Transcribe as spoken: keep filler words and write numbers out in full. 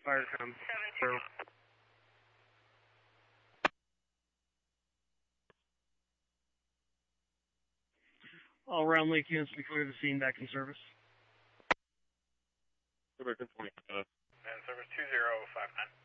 Fire com. seven two. All round Lake units, we clear the scene, back in service. American twenty. Uh, And service two zero five nine.